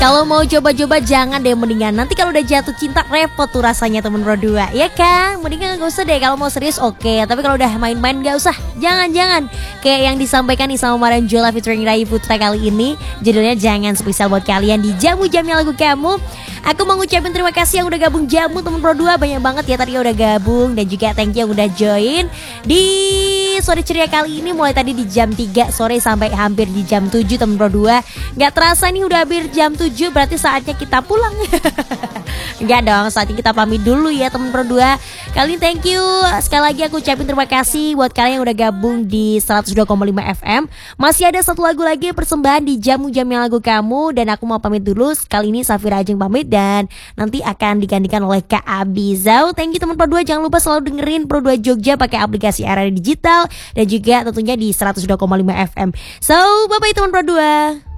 Kalau mau coba-coba jangan deh, mendingan nanti kalau udah jatuh cinta repot tuh rasanya temen berdua, ya kan? Mendingan gak usah deh, kalau mau serius oke, tapi kalau udah main-main gak usah, jangan. Kayak yang disampaikan nih sama Marian Jola featuring Rai Putra kali ini, judulnya Jangan, spesial buat kalian di Jamu-Jamnya Lagu Kamu. Aku mau ngucapin terima kasih yang udah gabung Jamu temen berdua, banyak banget ya tadi yang udah gabung, dan juga thank you yang udah join di sore ceria kali ini, mulai tadi di jam 3 sore sampai hampir di jam 7 temen berdua. Gak terasa nih udah hampir jam 7, berarti saatnya kita pulang. Enggak dong, saatnya kita pamit dulu ya temen berdua. Kali ini thank you sekali lagi, aku ucapin terima kasih buat kalian yang udah gabung di 102,5 FM. Masih ada satu lagu lagi persembahan di Jamu-Jamnya Lagu Kamu, dan aku mau pamit dulu. Kali ini Safira Ajeng pamit, dan nanti akan digantikan oleh Kak Abizau. Thank you teman Pro 2, jangan lupa selalu dengerin Pro 2 Jogja pakai aplikasi RRI Digital dan juga tentunya di 102,5 FM. So, bye bye teman Pro 2.